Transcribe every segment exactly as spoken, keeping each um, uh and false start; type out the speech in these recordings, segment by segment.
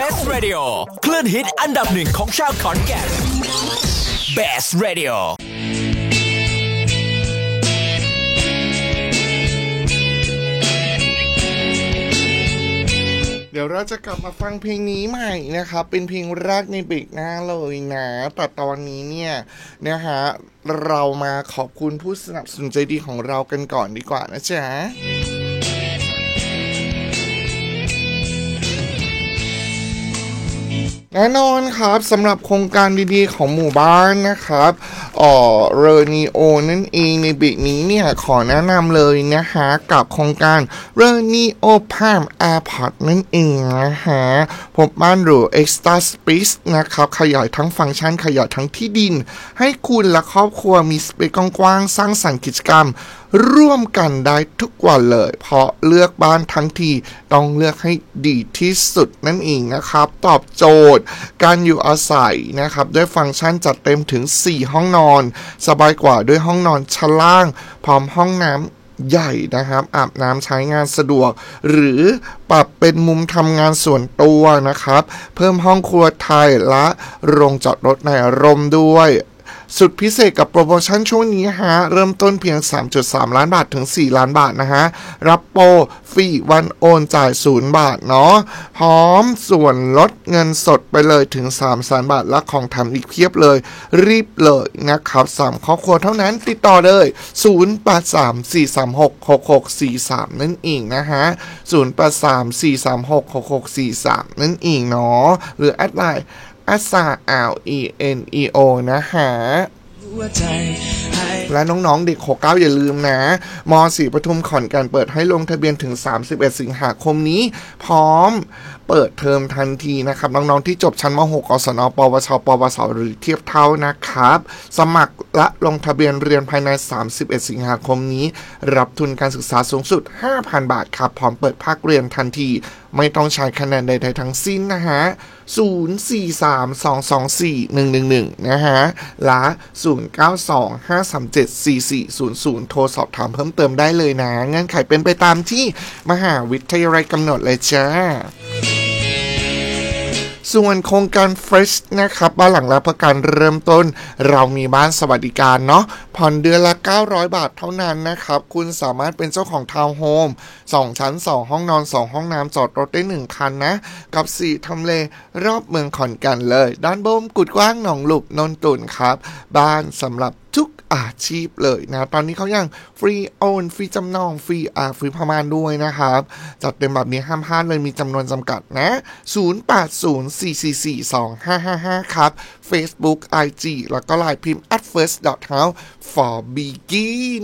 Best Radio คลื่นฮิตอันดับหนึ่งของชาวขอนแก่น Best Radio เดี๋ยวเราจะกลับมาฟังเพลงนี้ใหม่นะครับเป็นเพลงแรกในเบรกหน้าเลยนะแต่ตอนนี้เนี่ยนะฮะเรามาขอบคุณผู้สนับสนุนใจดีของเรากันก่อนดีกว่านะจ๊ะแน่นอนครับสำหรับโครงการดีๆของหมู่บ้านนะครับอ๋อเรนีโอนั่นเองในเบรกนี้เนี่ยขอแนะนำเลยนะฮะกับโครงการเรนีโอพามแอร์พอร์ตนั่นเองนะฮะพบบ้านหรู Extra Space นะครับขยายทั้งฟังก์ชันขยายทั้งที่ดินให้คุณและครอบครัวมีสเปซกว้างๆสร้างสรรค์กิจกรรมร่วมกันได้ทุกวันเลยเพราะเลือกบ้านทั้งทีต้องเลือกให้ดีที่สุดนั่นเองนะครับตอบโจทย์การอยู่อาศัยนะครับด้วยฟังก์ชันจัดเต็มถึงสี่ห้องนอนสบายกว่าด้วยห้องนอนชั้นล่างพร้อมห้องน้ำใหญ่นะครับอาบน้ำใช้งานสะดวกหรือปรับเป็นมุมทำงานส่วนตัวนะครับเพิ่มห้องครัวไทยและโรงจอดรถในร่มด้วยสุดพิเศษกับโปรโมชั่นช่วงนี้ฮะเริ่มต้นเพียง สามจุดสาม ล้านบาทถึงสี่ล้านบาทนะฮะรับโปรฟรีวันโอนจ่ายศูนย์บาทเนาะพร้อมส่วนลดเงินสดไปเลยถึงสามแสนบาทและของแถมอีกเพียบเลยรีบเลยนะครับสามครอบครัวเท่านั้นติดต่อเลยศูนย์ แปด สาม สี่ สาม หก หก หก สี่ สามนั่นเองนะฮะศูนย์ แปด สาม สี่ สาม หก หก หก สี่ สามนั่นเองเนาะหรือแอดไลน์อาซา แอล อี เอ็น อี โอ นะฮะและน้องๆเด็กหกเก้าอย่าลืมนะม.สี่ ปทุมขอนแก่นเปิดให้ลงทะเบียนถึงสามสิบเอ็ดสิงหาคมนี้พร้อมเปิดเทอมทันทีนะครับน้องๆที่จบชั้นม หก กศน ปวช ปวส หรือเทียบเท่านะครับสมัครและลงทะเบียนเรียนภายในสามสิบเอ็ดสิงหาคมนี้รับทุนการศึกษาสูงสุด ห้าพัน บาทครับพร้อมเปิดภาคเรียนทันทีไม่ต้องใช้คะแนนใดๆทั้งสิ้นนะฮะศูนย์ สี่ สาม สอง สอง สี่ หนึ่ง หนึ่ง หนึ่งนะฮะและศูนย์ เก้า สอง ห้า สาม เจ็ด สี่ สี่ ศูนย์ ศูนย์โทรสอบถามเพิ่มเติมได้เลยนะเงื่อนไขเป็นไปตามที่มหาวิทยาลัยกำหนดเลยจ้าส่วนโครงการ Fresh นะครับบ้านหลังรับประกันเริ่มต้นเรามีบ้านสวัสดิการเนาะผ่อนเดือนละเก้าร้อยบาทเท่านั้นนะครับคุณสามารถเป็นเจ้าของทาวน์โฮมสองชั้นสองห้องนอนสองห้องน้ำจอดรถได้หนึ่งคันนะกับสี่ทำเลรอบเมืองขอนแก่นเลยด้านบนกุดกว้างหนองหลุบนนตุ่นครับบ้านสำหรับทุกอาชีพเลยนะตอนนี้เขายังฟรีโอนฟรีจำนองฟรีอ่าฟรีพม่านด้วยนะครับจัดเต็มแบบนี้ห้ามพลาดเลยมีจำนวนจำกัดนะศูนย์ แปด ศูนย์ สี่ สี่ สี่ สอง ห้า ห้า ห้าครับ Facebook ไอ จี แล้วก็ ไลน์ พิมพ์ at first dot house for begin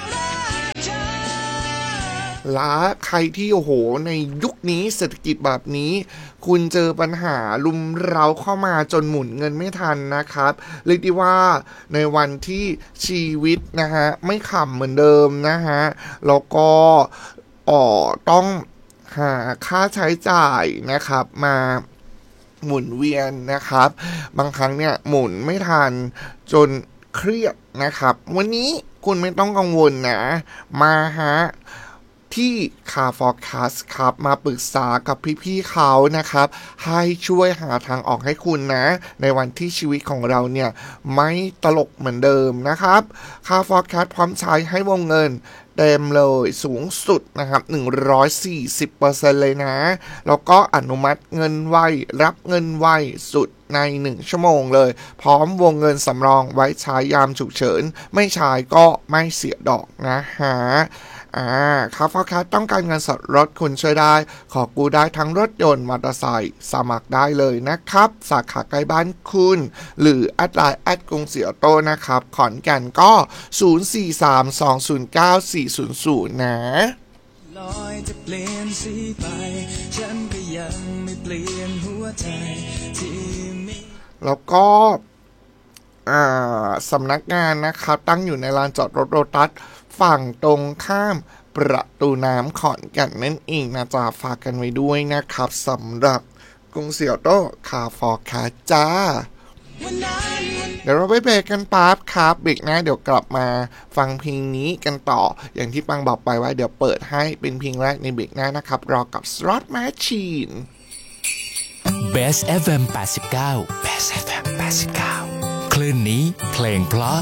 และใครที่โอ้โหในยุคนี้เศรษฐกิจแบบนี้คุณเจอปัญหาลุมเร้าเข้ามาจนหมุนเงินไม่ทันนะครับเรียกได้ว่าในวันที่ชีวิตนะฮะไม่ขำเหมือนเดิมนะฮะแล้วก็อ๋อต้องหาค่าใช้จ่ายนะครับมาหมุนเวียนนะครับบางครั้งเนี่ยหมุนไม่ทันจนเครียดนะครับวันนี้คุณไม่ต้องกังวลนะมาฮะที่ Car Forecast ครับมาปรึกษากับพี่ๆเขานะครับให้ช่วยหาทางออกให้คุณนะในวันที่ชีวิตของเราเนี่ยไม่ตลกเหมือนเดิมนะครับ Car Forecast พร้อมใช้ให้วงเงินเต็มเลยสูงสุดนะครับ หนึ่งร้อยสี่สิบเปอร์เซ็นต์ เลยนะแล้วก็อนุมัติเงินไวรับเงินไวสุดในหนึ่งชั่วโมงเลยพร้อมวงเงินสำรองไว้ใช้ยามฉุกเฉินไม่ใช้ก็ไม่เสียดอกนะฮะอ่าคาร์ฟอร์แคสต้องการเงินสดรถคุณช่วยได้ขอกู้ได้ทั้งรถยนต์มอเตอร์ไซค์สมัครได้เลยนะครับสาขาใกล้บ้านคุณหรือแอดไลน์แอดกรุงศรีออโต้นะครับขอนแก่นก็ศูนย์ สี่ สาม สอง ศูนย์ เก้า สี่ ศูนย์ ศูนย์นะลอยจะเปลี่ยนสีไปฉันก็ยังไม่เปลี่ยนหัวใจที่มีแล้วก็สำนักงานนะครับตั้งอยู่ในลานจอดรถโรตัสฝั่งตรงข้ามประตูน้ำขอนแก่นนั่นเองนะจ๊ะฝากกันไว้ด้วยนะครับสำหรับกรุงศรีออโต้คาร์ฟอร์แคสจ้าเดี๋ยวเราไปเบรกกันปั๊บครับเบรกนะเดี๋ยวกลับมาฟังเพลงนี้กันต่ออย่างที่ปังบอกไปว่าเดี๋ยวเปิดให้เป็นเพลงแรกในเบรกหน้านะครับรอกับ Slot Machine Best เอฟ เอ็ม แปดสิบเก้า Best เอฟ เอ็ม แปดสิบเก้า คลื่นนี้เพลงเพราะ